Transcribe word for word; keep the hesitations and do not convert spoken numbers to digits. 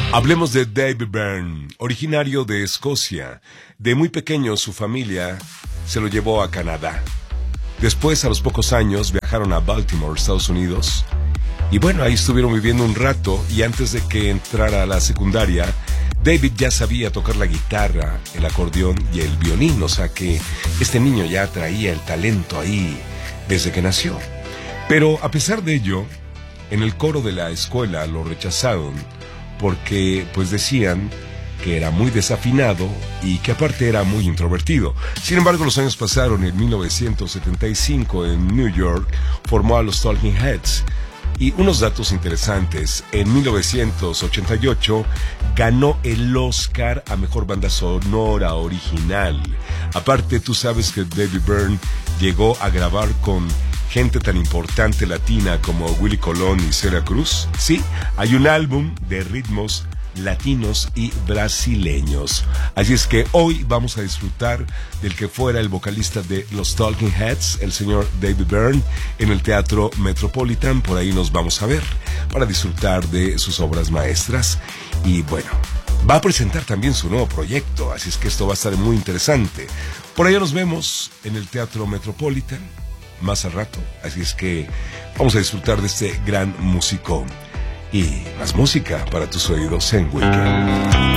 Hablemos de David Byrne, originario de Escocia. De muy pequeño su familia se lo llevó a Canadá. Después, a los pocos años, viajaron a Baltimore, Estados Unidos. Y bueno, ahí estuvieron viviendo un rato y antes de que entrara a la secundaria, David ya sabía tocar la guitarra, el acordeón y el violín. O sea que este niño ya traía el talento ahí desde que nació. Pero a pesar de ello, en el coro de la escuela lo rechazaron porque pues decían que era muy desafinado y que aparte era muy introvertido. Sin embargo, los años pasaron y en mil novecientos setenta y cinco en New York formó a los Talking Heads. Y unos datos interesantes, en mil novecientos ochenta y ocho ganó el Oscar a Mejor Banda Sonora Original. Aparte, tú sabes que David Byrne llegó a grabar con gente tan importante latina como Willy Colón y Celia Cruz. Sí, hay un álbum de ritmos latinos y brasileños. Así es que hoy vamos a disfrutar del que fuera el vocalista de los Talking Heads, el señor David Byrne, en el Teatro Metropolitan. Por ahí nos vamos a ver para disfrutar de sus obras maestras. Y bueno, va a presentar también su nuevo proyecto, así es que esto va a estar muy interesante. Por allá nos vemos en el Teatro Metropolitan más al rato, así es que vamos a disfrutar de este gran músico y más música para tus oídos en Weekend.